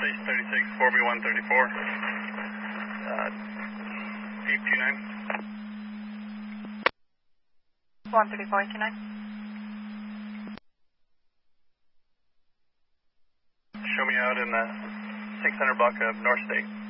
Station 36, 4B134. Deep 29. 134-29. Show me out in the 600 block of North State.